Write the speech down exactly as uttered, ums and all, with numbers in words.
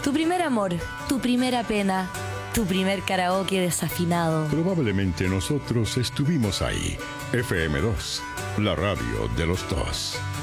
Tu primer amor, tu primera pena, tu primer karaoke desafinado. Probablemente nosotros estuvimos ahí. F M dos, la radio de los dos.